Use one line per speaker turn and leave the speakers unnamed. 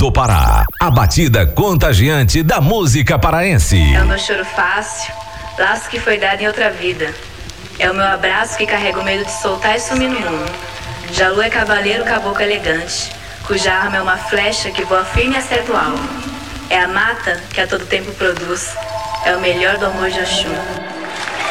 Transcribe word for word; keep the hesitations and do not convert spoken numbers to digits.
do Pará, a batida contagiante da música paraense.
É o meu choro fácil, laço que foi dado em outra vida. É o meu abraço que carrega o medo de soltar e sumir no mundo. Jalu é cavaleiro, caboclo elegante, cuja arma é uma flecha que voa firme e acerta o alvo. É a mata que a todo tempo produz, é o melhor do amor de Oxum.